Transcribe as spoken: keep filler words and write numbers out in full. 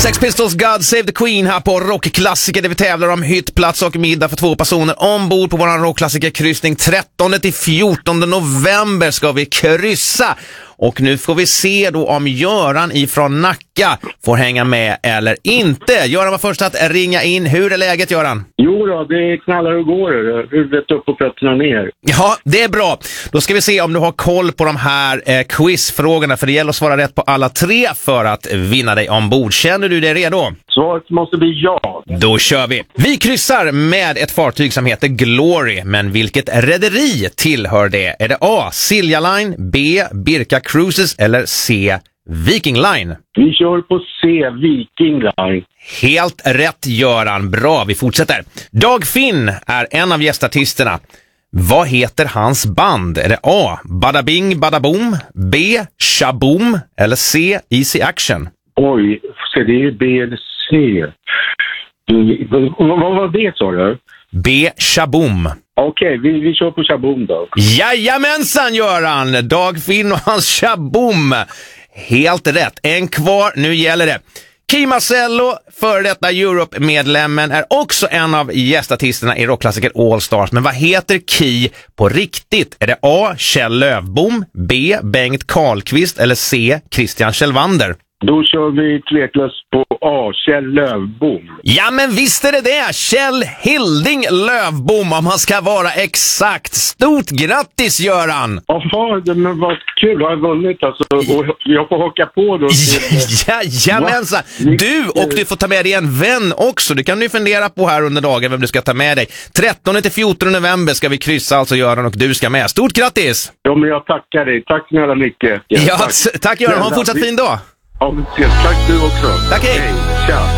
Sex Pistols, God Save the Queen här på Rockklassiker där vi tävlar om hyttplats och middag för två personer ombord på våran Rockklassiker-kryssning. trettonde till fjortonde november ska vi kryssa. Och nu får vi se då om Göran ifrån Nacka får hänga med eller inte. Göran var först att ringa in. Hur är läget, Göran? Jo då, det knallar och går. Huvudet upp och fötterna ner. Ja, det är bra. Då ska vi se om du har koll på de här eh, quizfrågorna. För det gäller att svara rätt på alla tre för att vinna dig ombord. Känner du dig redo? Svaret måste bli ja. Då kör vi. Vi kryssar med ett fartyg som heter Glory. Men vilket rederi tillhör det? Är det A. Silja Line, B. Birka Cruises eller C. Viking Line? Vi kör på C. Viking Line. Helt rätt, Göran. Bra, vi fortsätter. Dag Finn är en av gästartisterna. Vad heter hans band? Är det A. Bada Bing Bada Boom, B. Shaboom eller C. Easy Action? Oj, så det är B eller C. Vad var det, sa du? B. Shaboom. Okej, vi, vi kör på Shaboom då. Jajamensan, Göran! Dag Finn och hans Shaboom. Helt rätt. En kvar, nu gäller det. Key Marcello, före detta Europe-medlemmen, är också en av gästartisterna i Rockklassiker All Stars. Men vad heter Key på riktigt? Är det A. Kjell Lövbom, B. Bengt Karlqvist eller C. Christian Kjellvander? Då kör vi tveklöst på A. Kjell Lövbom. Ja, men visst är det det. Kjell Hilding Lövbom, om man ska vara exakt. Stort grattis, Göran! Jaha, men vad kul. Jag har vunnit alltså. Och jag får haka på då. Jajamensan! Du, och du får ta med dig en vän också. Det kan du fundera på här under dagen vem du ska ta med dig. trettonde till fjortonde november ska vi kryssa alltså, Göran, och du ska med. Stort grattis! Ja, men jag tackar dig. Tack snälla mycket. Ja, tack, tack Göran. Ha en fortsatt fin dag. Ja, tack du också. Tack, hej. Hej, tja.